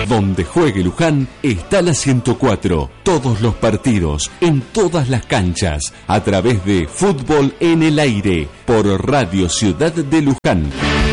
Donde juegue Luján está la 104. Todos los partidos, en todas las canchas, a través de Fútbol en el Aire, por Radio Ciudad de Luján.